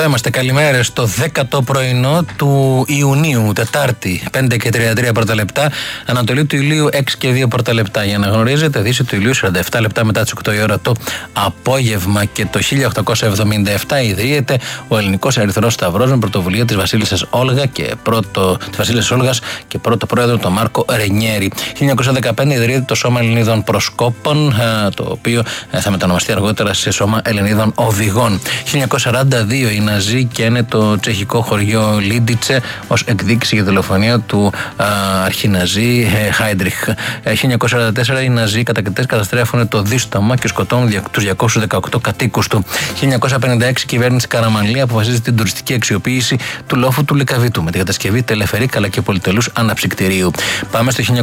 Εδώ είμαστε, καλημέρες στο 10ο πρωινό του Ιουνίου, Τετάρτη, 5 και 33 πρώτα λεπτά, Ανατολή του ηλίου 6 και 2 πρώτα λεπτά. Για να γνωρίζετε, Δύση του ηλίου 47 λεπτά μετά τις 8 η ώρα το απόγευμα. Και το 1877 ιδρύεται ο Ελληνικός Ερυθρός Σταυρός με πρωτοβουλία της Βασίλισσας Όλγας και πρώτο πρόεδρο τον Μάρκο Ρενιέρη. 1915 ιδρύεται το Σώμα Ελληνίδων Προσκόπων, το οποίο θα μετανομαστεί αργότερα σε Σώμα Ελληνίδων Οδηγών. 1942 οι Ναζί καίνε το τσεχικό χωριό Λίντιτσε ως εκδίκηση για δολοφονία του αρχιναζί Χάιντριχ. 1944 οι Ναζί κατακτητές καταστρέφουν το Δίστομα και σκοτώνουν τους 218 κατοίκους του. 1956 η κυβέρνηση Καραμανλή αποφασίζει την τουριστική αξιοποίηση του λόφου του Λυκαβήτου με την κατασκευή τελεφερίκ αλλά και πολυτελούς αναψυκτηρίου. Πάμε στο